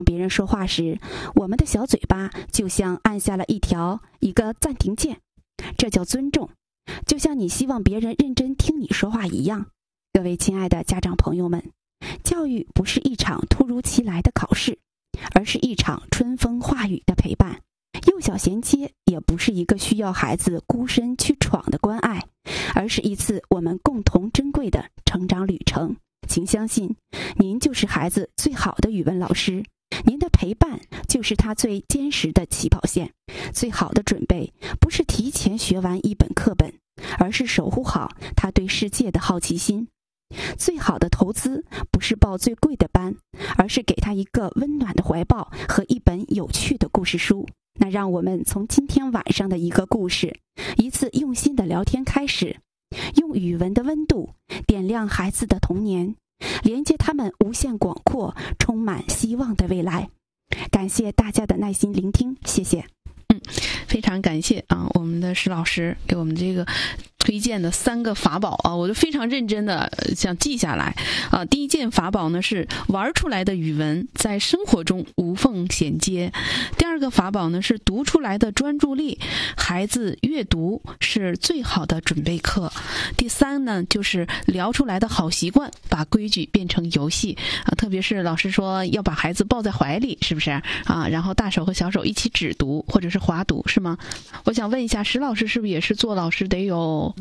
别人说话时，我们的小嘴巴就像按下了一个暂停键，这叫尊重，就像你希望别人认真听你说话一样。各位亲爱的家长朋友们，教育不是一场突如其来的考试，而是一场春风化雨的陪伴。幼小衔接也不是一个需要孩子孤身去闯的关爱，而是一次我们共同珍贵的成长旅程。请相信，您就是孩子最好的语文老师，您的陪伴就是他最坚实的起跑线。最好的准备不是提前学完一本课本，而是守护好他对世界的好奇心。最好的投资不是报最贵的班，而是给他一个温暖的怀抱和一本有趣的故事书。那让我们从今天晚上的一个故事，一次用心的聊天开始，用语文的温度点亮孩子的童年，连接他们无限广阔、充满希望的未来。感谢大家的耐心聆听，谢谢。 非常感谢啊，我们的石老师给我们这个推荐的3个法宝啊，我就非常认真的想记下来啊。第一件法宝呢是玩出来的语文在生活中无缝衔接。第2个法宝呢是读出来的专注力，孩子阅读是最好的准备课。第3呢就是聊出来的好习惯，把规矩变成游戏啊。特别是老师说要把孩子抱在怀里，是不是啊？然后大手和小手一起指读或者是划读，是吗？我想问一下，石老师是不是也是做老师得有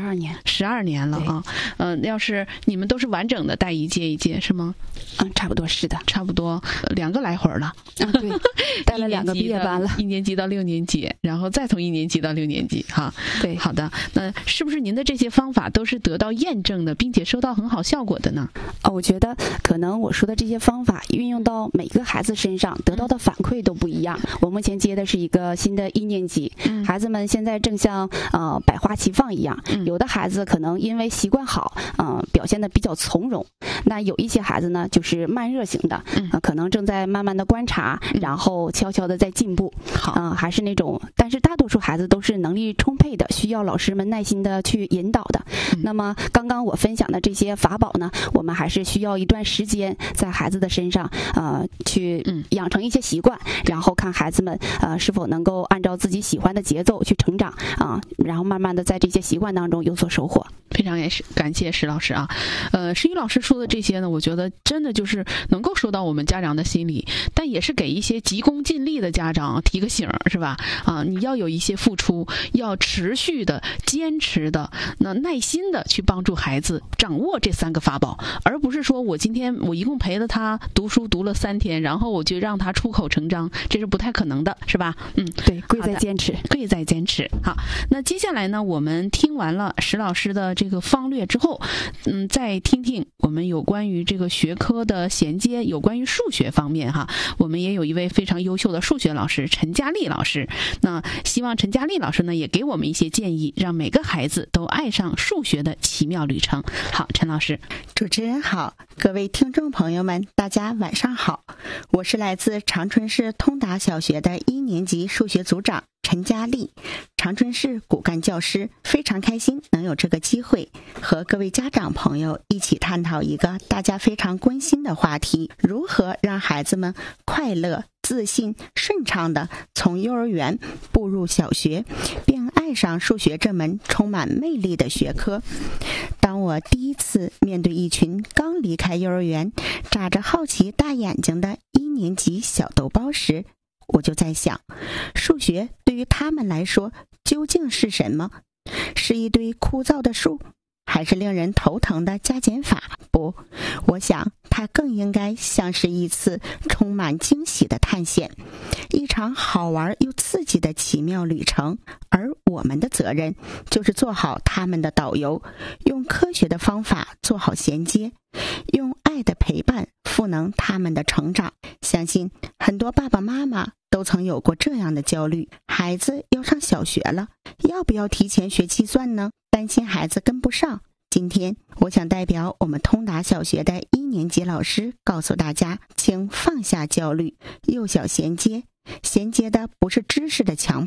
12年了啊？要是你们都是完整的带一届一届是吗？ 差不多是的， 差不多2个来回了。 对，带了2个毕业班了，1 年级到6年级，然后再从1年级到6年级，哈。 对， 好的。那是不是您的这些方法都是得到验证的，并且收到很好效果的呢？ 我觉得可能我说的这些方法运用到每个孩子身上，得到的反馈都不一样。我目前接的是一个新的1年级，孩子们现在正像百花齐放一样，有的孩子可能因为习惯好，表现得比较从容。那有一些孩子呢，就是慢热型的，可能正在慢慢的观察，然后悄悄的在进步。还是那种，但是大多数孩子都是能力充沛的，需要老师们耐心的去引导的。那么刚刚我分享的这些法宝呢，我们还是需要一段时间在孩子的身上，去养成一些习惯，然后看孩子们是否能够按照自己喜欢的节奏去成长啊，然后慢慢的在这些习惯当中有所收获。 非常感谢石老师啊。石宇老师说的这些呢，我觉得真的就是能够说到我们家长的心里，但也是给一些急功近利的家长提个醒，是吧？你要有一些付出，要持续的、坚持的、耐心的去帮助孩子掌握这3个法宝，而不是说我今天我一共陪了他读书读了3天，然后我就让他出口成章，这是不太可能的，是吧？ 对，贵在坚持， 贵在坚持。好，那接下来呢，我们听完了石老师的这个方略之后，再听听我们有关于这个学科的衔接，有关于数学方面哈，我们也有一位非常优秀的数学老师陈佳丽老师。那希望陈佳丽老师呢也给我们一些建议，让每个孩子都爱上数学的奇妙旅程。好，陈老师。 主持人好，各位听众朋友们，大家晚上好，我是来自长春市通达小学的1年级数学组长陈佳丽，长春市骨干教师，非常开心能有这个机会和各位家长朋友一起探讨一个大家非常关心的话题：如何让孩子们快乐、自信、顺畅地从幼儿园步入小学，并爱上数学这门充满魅力的学科。当我第一次面对一群刚离开幼儿园、眨着好奇大眼睛的1年级小豆包时，我就在想，数学对于他们来说究竟是什么？是一堆枯燥的数，还是令人头疼的加减法？不，我想它更应该像是一次充满惊喜的探险，一场好玩又刺激的奇妙旅程。而我们的责任就是做好他们的导游，用科学的方法做好衔接，用爱的陪伴赋能他们的成长。相信很多爸爸妈妈都曾有过这样的焦虑：孩子要上小学了，要不要提前学计算呢？担心孩子跟不上。今天我想代表我们通达小学的1年级老师告诉大家，请放下焦虑，幼小衔接，衔接的不是知识的抢跑，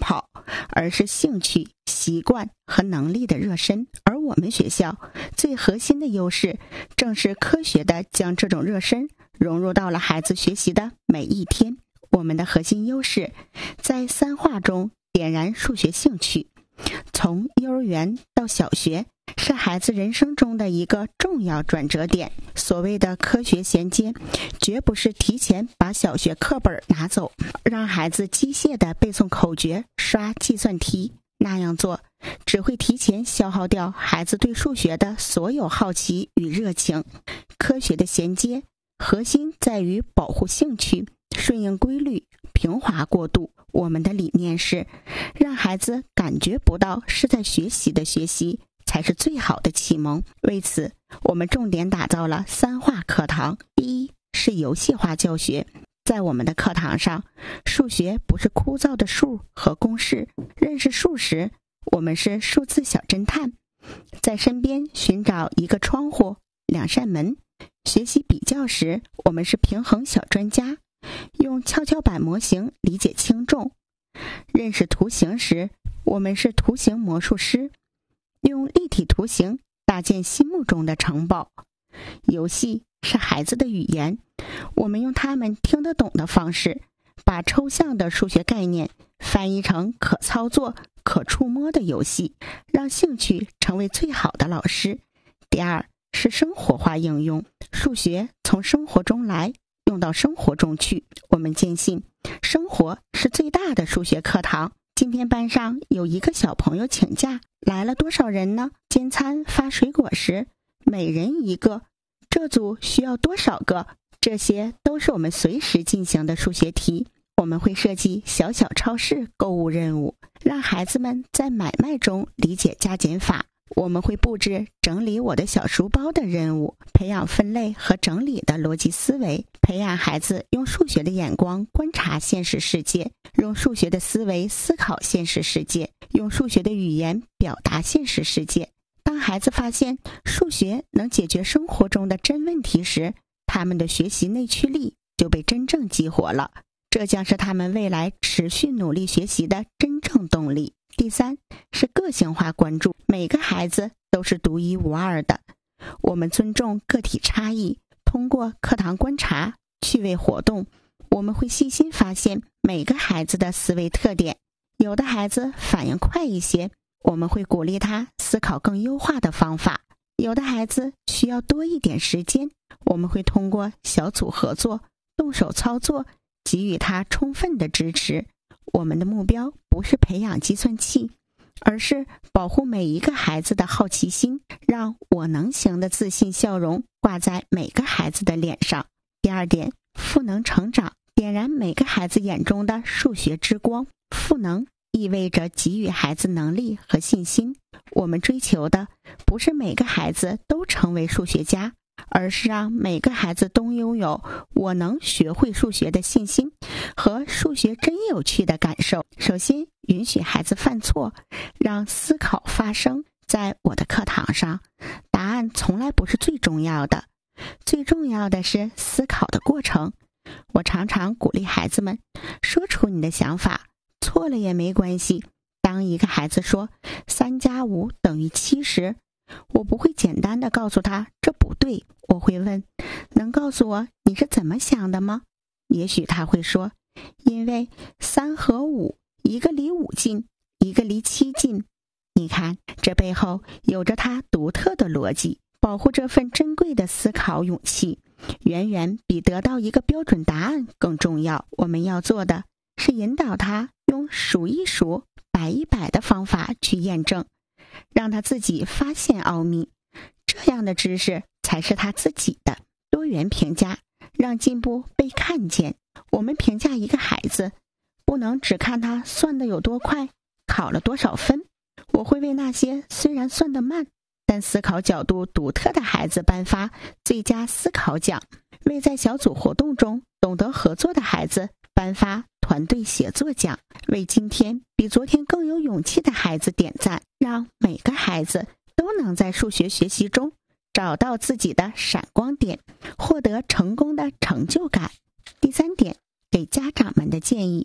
而是兴趣、习惯和能力的热身。而我们学校最核心的优势，正是科学地将这种热身融入到了孩子学习的每一天。我们的核心优势在3化中点燃数学兴趣。从幼儿园到小学，是孩子人生中的一个重要转折点。所谓的科学衔接，绝不是提前把小学课本拿走，让孩子机械地背诵口诀、刷计算题。那样做只会提前消耗掉孩子对数学的所有好奇与热情。科学的衔接核心在于保护兴趣，顺应规律，平滑过渡。我们的理念是，让孩子感觉不到是在学习的学习才是最好的启蒙。为此，我们重点打造了3化课堂。第一是游戏化教学。在我们的课堂上，数学不是枯燥的数和公式，认识数时，我们是数字小侦探，在身边寻找一个窗户、2扇门。学习比较时，我们是平衡小专家，用跷跷板模型理解轻重。认识图形时，我们是图形魔术师，用立体图形搭建心目中的城堡。游戏是孩子的语言，我们用他们听得懂的方式，把抽象的数学概念翻译成可操作、可触摸的游戏，让兴趣成为最好的老师。第二是生活化应用，数学从生活中来，用到生活中去。我们坚信，生活是最大的数学课堂。今天班上有一个小朋友请假，来了多少人呢？间餐发水果时，每人一个，这组需要多少个？这些都是我们随时进行的数学题。我们会设计小小超市购物任务，让孩子们在买卖中理解加减法。我们会布置整理我的小书包的任务，培养分类和整理的逻辑思维，培养孩子用数学的眼光观察现实世界，用数学的思维思考现实世界，用数学的语言表达现实世界。当孩子发现数学能解决生活中的真问题时，他们的学习内驱力就被真正激活了，这将是他们未来持续努力学习的真正动力。第三是个性化关注，每个孩子都是独一无二的，我们尊重个体差异。通过课堂观察、趣味活动，我们会细心发现每个孩子的思维特点。有的孩子反应快一些，我们会鼓励他思考更优化的方法；有的孩子需要多一点时间，我们会通过小组合作、动手操作，给予他充分的支持。我们的目标不是培养计算器，而是保护每一个孩子的好奇心，让我能行的自信笑容挂在每个孩子的脸上。第二点，赋能成长，点燃每个孩子眼中的数学之光。赋能意味着给予孩子能力和信心。我们追求的不是每个孩子都成为数学家，而是让每个孩子都拥有我能学会数学的信心和数学真有趣的感受。首先，允许孩子犯错，让思考发生。在我的课堂上，答案从来不是最重要的，最重要的是思考的过程。我常常鼓励孩子们说出你的想法，错了也没关系。当一个孩子说3+5等于7时，我不会简单的告诉他这不对，我会问，能告诉我你是怎么想的吗？也许他会说，因为3和5，一个离5近，一个离7近。你看，这背后有着他独特的逻辑。保护这份珍贵的思考勇气，远远比得到一个标准答案更重要。我们要做的是引导他用数一数、摆一摆的方法去验证，让他自己发现奥秘，这样的知识才是他自己的。多元评价，让进步被看见。我们评价一个孩子，不能只看他算得有多快，考了多少分。我会为那些虽然算得慢，但思考角度独特的孩子颁发最佳思考奖，为在小组活动中懂得合作的孩子颁发团队协作奖，为今天比昨天更有勇气的孩子点赞，让每个孩子都能在数学学习中找到自己的闪光点，获得成功的成就感。第三点，给家长们的建议，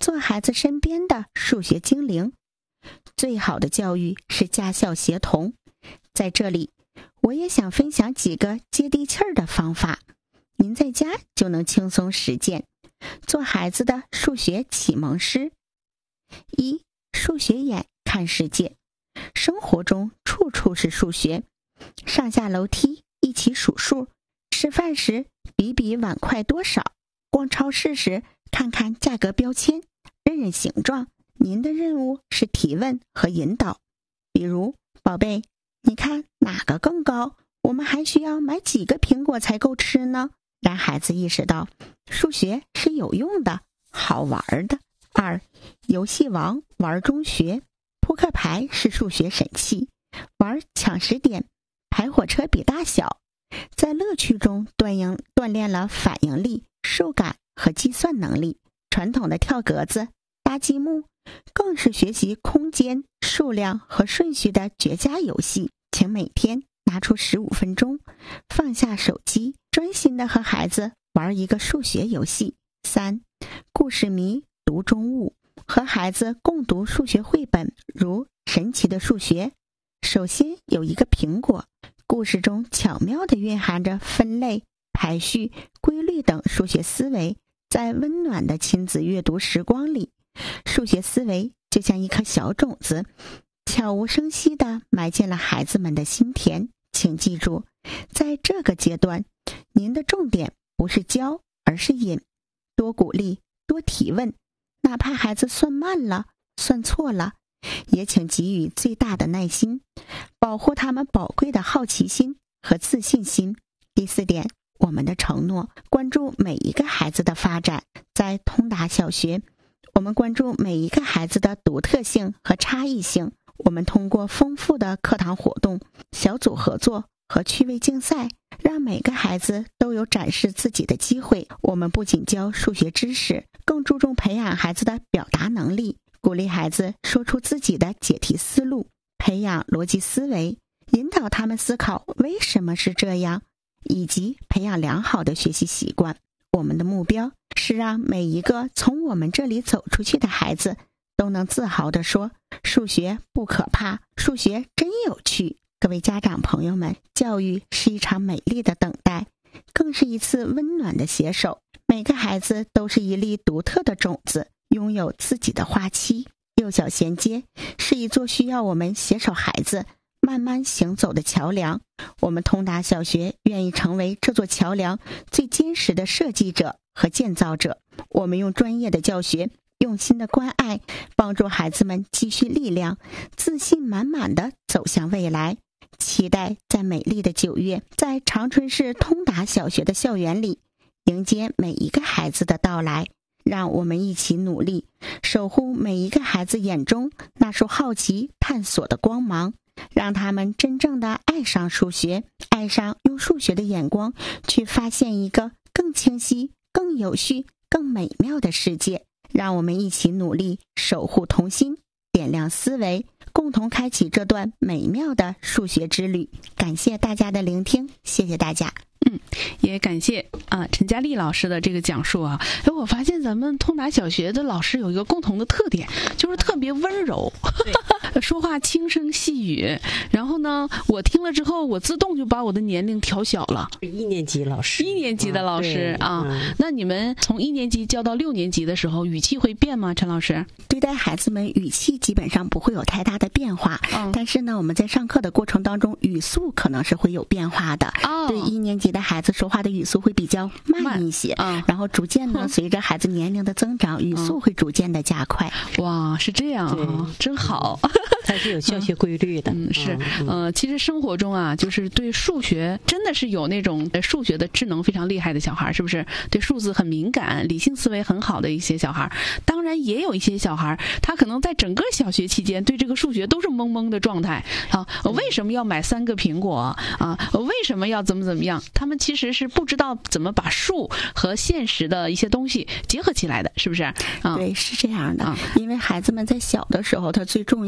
做孩子身边的数学精灵。最好的教育是家校协同。在这里，我也想分享几个接地气儿的方法，您在家就能轻松实践，做孩子的数学启蒙师。1. 数学眼看世界。生活中处处是数学，上下楼梯一起数数，吃饭时比比碗筷多少，逛超市时看看价格标签，认认形状。您的任务是提问和引导，比如，宝贝，你看哪个更高？我们还需要买几个苹果才够吃呢？让孩子意识到数学是有用的，好玩的。2. 游戏王玩中学。扑克牌是数学神器，玩抢10点，排火车比大小，在乐趣中锻炼了反应力、数感和计算能力。传统的跳格子、搭积木更是学习空间、数量和顺序的绝佳游戏。请每天拿出15分钟，放下手机，专心的和孩子玩一个数学游戏。3. 故事迷读中物。和孩子共读数学绘本，如《神奇的数学》。首先有一个苹果，故事中巧妙地蕴含着分类、排序、规律等数学思维。在温暖的亲子阅读时光里，数学思维就像一颗小种子，悄无声息地埋进了孩子们的心田。请记住，在这个阶段，您的重点不是教，而是引，多鼓励，多提问。哪怕孩子算慢了，算错了，也请给予最大的耐心，保护他们宝贵的好奇心和自信心。第4点，我们的承诺，关注每一个孩子的发展。在通达小学，我们关注每一个孩子的独特性和差异性。我们通过丰富的课堂活动、小组合作和趣味竞赛，让每个孩子都有展示自己的机会。我们不仅教数学知识，更注重培养孩子的表达能力，鼓励孩子说出自己的解题思路，培养逻辑思维，引导他们思考为什么是这样，以及培养良好的学习习惯。我们的目标是让每一个从我们这里走出去的孩子都能自豪地说，数学不可怕，数学真有趣。各位家长朋友们，教育是一场美丽的等待，更是一次温暖的携手。每个孩子都是一粒独特的种子，拥有自己的花期。幼小衔接是一座需要我们携手孩子慢慢行走的桥梁。我们通达小学愿意成为这座桥梁最坚实的设计者和建造者。我们用专业的教学，用心的关爱，帮助孩子们积蓄力量，自信满满地走向未来。期待在美丽的9月，在长春市通达小学的校园里，迎接每一个孩子的到来。让我们一起努力，守护每一个孩子眼中那束好奇探索的光芒，让他们真正的爱上数学，爱上用数学的眼光去发现一个更清晰、更有序、更美妙的世界。让我们一起努力，守护童心，点亮思维，共同开启这段美妙的数学之旅。感谢大家的聆听，谢谢大家。 也感谢陈佳丽老师的这个讲述啊。我发现咱们通达小学的老师有一个共同的特点，就是特别温柔，说话轻声细语。然后呢，我听了之后，我自动就把我的年龄调小了。 1年级老师 ，1年级的老师那你们从1年级教到6年级的时候，语气会变吗？陈老师？ 对待孩子们，语气基本上不会有太大的变化。但是呢，我们在上课的过程当中，语速可能是会有变化的。对1年级的孩子说话的语速会比较慢一些，然后逐渐呢，随着孩子年龄的增长，语速会逐渐的加快。 哇，是这样啊，真好。 它是有教学规律的。 是，其实生活中啊，就是对数学真的是有那种数学的智能非常厉害的小孩，是不是？对数字很敏感，理性思维很好的一些小孩。当然也有一些小孩，他可能在整个小学期间对这个数学都是懵懵的状态啊。为什么要买3个苹果啊？为什么要怎么样？他们其实是不知道怎么把数和现实的一些东西结合起来的，是不是？ 对，是这样的。因为孩子们在小的时候，他最重要的是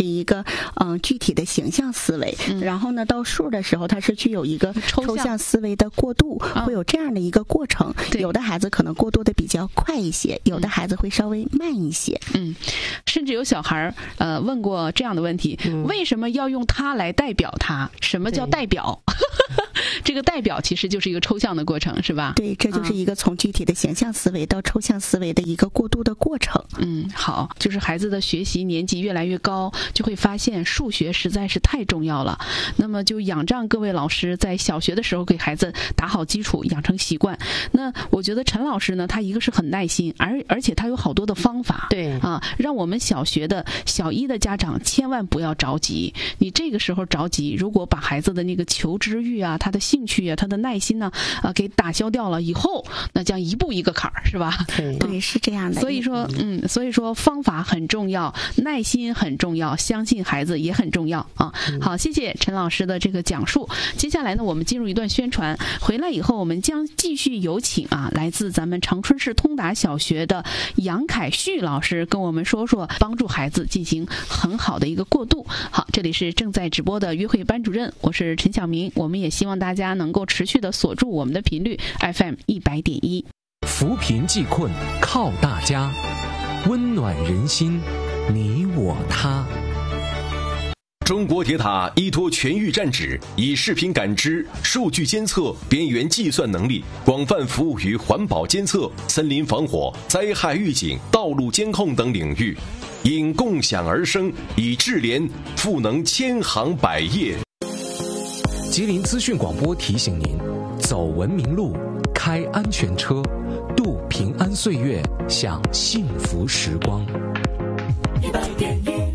是一个具体的形象思维，然后呢到数的时候它是具有一个抽象思维的过渡，会有这样的一个过程。有的孩子可能过渡的比较快一些，有的孩子会稍微慢一些。 甚至有小孩问过这样的问题，为什么要用它来代表它？什么叫代表？这个代表其实就是一个抽象的过程，是吧？ 对，这就是一个从具体的形象思维到抽象思维的一个过渡的过程。 好，就是孩子的学习年级越来越高，就会发现数学实在是太重要了。那么就仰仗各位老师在小学的时候给孩子打好基础，养成习惯。那我觉得陈老师呢，他一个是很耐心，而且他有好多的方法。 对啊， 让我们小学的小一的家长千万不要着急。你这个时候着急，如果把孩子的那个求知欲啊、他的兴趣啊、他的耐心呢给打消掉了以后，那将一步一个坎儿，是吧？ 对，是这样的。 所以说方法很重要，耐心很重要，相信孩子也很重要啊。好，谢谢陈老师的这个讲述。接下来呢，我们进入一段宣传，回来以后我们将继续有请来自咱们长春市通达小学的杨凯旭老师跟我们说说帮助孩子进行很好的一个过渡。好，这里是正在直播的约会班主任，我是陈晓明。我们也希望大家能够持续的锁住我们的频率 FM 100.1。 扶贫济困靠大家，温暖人心，你我他。 中国铁塔依托全域战指，以视频感知、数据监测、边缘计算能力，广泛服务于环保监测、森林防火、灾害预警、道路监控等领域，因共享而生，以智联赋能千行百业。 吉林资讯广播提醒您：走文明路，开安全车，度平安岁月，享幸福时光。100.1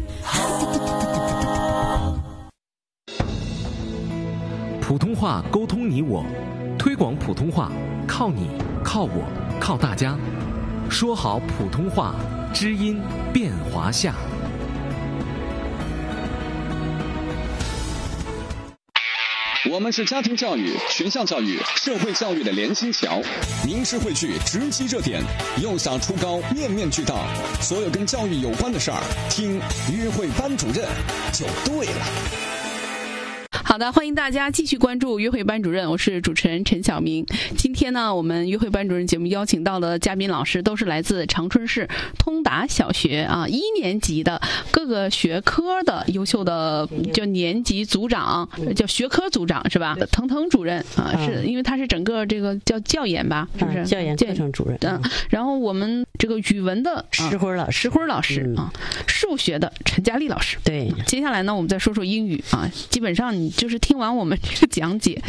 普通话沟通你我，推广普通话靠你靠我靠大家，说好普通话，知音变华夏。 我们是家庭教育、学校教育、社会教育的联心桥，名师汇聚，直击热点，幼小初高，面面俱到，所有跟教育有关的事儿，听约会班主任就对了。 好的，欢迎大家继续关注约会班主任，我是主持人陈晓明。今天呢，我们约会班主任节目邀请到的嘉宾老师都是来自长春市通达小学1年级的各个学科的优秀的叫年级组长，叫学科组长是吧？腾腾主任是因为他是整个这个叫教研吧，是不是？ 教研课程主任。 然后我们这个语文的石辉老师， 数学的陈佳丽老师。 对， 接下来呢，我们再说说英语基本上你就是听完我们这个讲解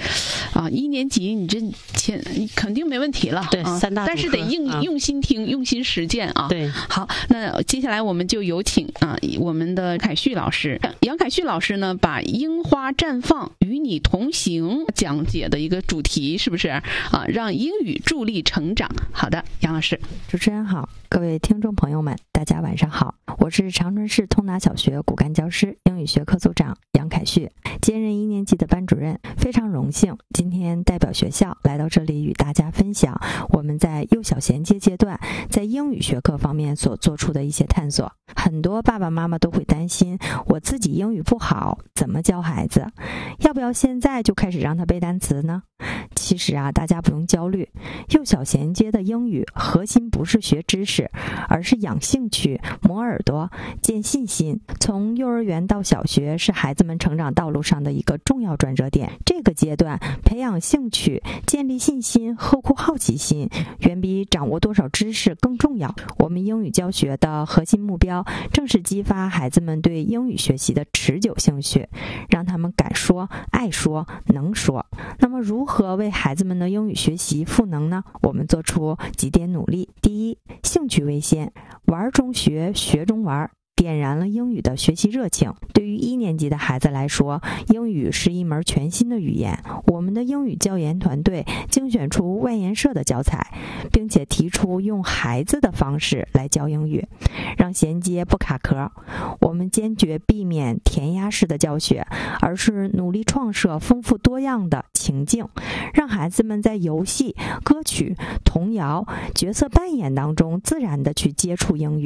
1年级你肯定没问题了。 对，3大， 但是得用心听，用心实践啊。 对， 好，那接下来我们就有请我们的凯旭老师，杨凯旭老师呢，把樱花绽放与你同行讲解的一个主题是不是让英语助力成长？好的，杨老师。 主持人好，各位听众朋友们，大家晚上好，我是长春市通达小学骨干教师、英语学科组长杨凯旭，兼任1年级的班主任，非常荣幸今天代表学校来到这里与大家分享我们在幼小衔接阶段在英语学科方面所做出的一些探索。很多爸爸妈妈都会担心，我自己英语不好，怎么教孩子？要不要现在就开始让他背单词呢？其实大家不用焦虑，幼小衔接的英语核心不是学知识，而是养兴趣、磨耳朵、建信心。从幼儿园到小学是孩子们成长道路上的一个重要转折点，这个阶段培养兴趣、建立信心、呵护好奇心，远比掌握多少知识更重要。我们英语教学的核心目标正是激发孩子们对英语学习的持久兴趣，让他们敢说、爱说、能说。那么如何为孩子们的英语学习赋能呢？我们做出几点努力。第一，兴趣为先，玩中学，学中玩，点燃了英语的学习热情。对于1年级的孩子来说，英语是一门全新的语言。我们的英语教研团队精选出外研社的教材，并且提出用孩子的方式来教英语，让衔接不卡壳。我们坚决避免填鸭式的教学，而是努力创设丰富多样的情境，让孩子们在游戏、歌曲、童谣、角色扮演当中自然地去接触英语，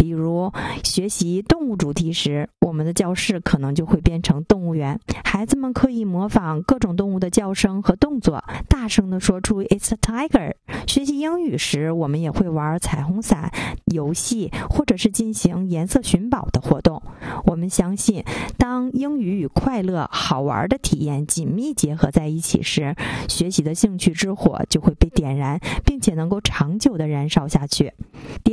比如学习动物主题时，我们的教室可能就会变成动物园，孩子们可以模仿各种动物的叫声和动作，大声地说出 It's a tiger。 学习英语时，我们也会玩彩虹伞游戏，或者是进行颜色寻宝的活动。我们相信，当英语与快乐、好玩的体验紧密结合在一起时，学习的兴趣之火就会被点燃，并且能够长久地燃烧下去。